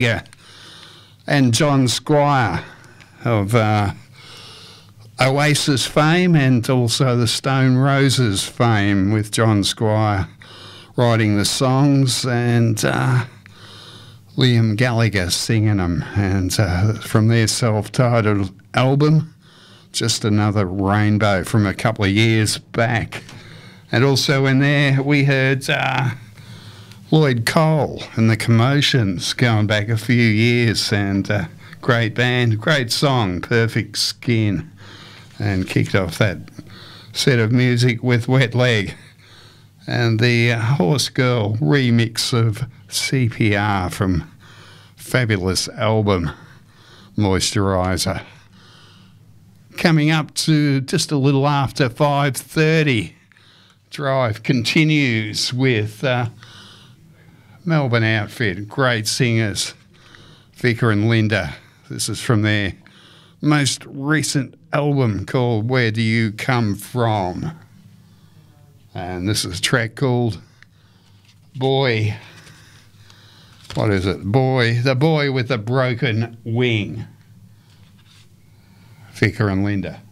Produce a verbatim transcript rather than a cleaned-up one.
Yeah, and John Squire of uh, Oasis fame and also the Stone Roses fame, with John Squire writing the songs and uh, Liam Gallagher singing them. And uh, from their self-titled album, Just Another Rainbow, from a couple of years back. And also in there we heard uh, Lloyd Cole and the Commotions, going back a few years, and uh, great band, great song, Perfect Skin, and kicked off that set of music with Wet Leg and the uh, Horse Girl remix of C P R from fabulous album Moisturiser. Coming up to just a little after five thirty, Drive continues with uh, Melbourne outfit, great singers, Vika and Linda. This is from their most recent album called Where Do You Come From? And this is a track called Boy. What is it? Boy, the Boy with the Broken Wing. Vika and Linda.